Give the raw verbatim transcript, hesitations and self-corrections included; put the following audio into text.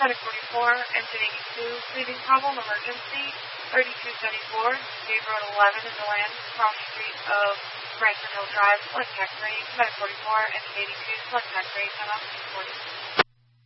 Medic forty-four, engine eighty-two, leading problem emergency, thirty-two seventy-four, State Road eleven in the land, cross street of Branson Hill Drive, select tax rate, Medic forty-four, engine eighty-two, select tax rate, ten off, forty.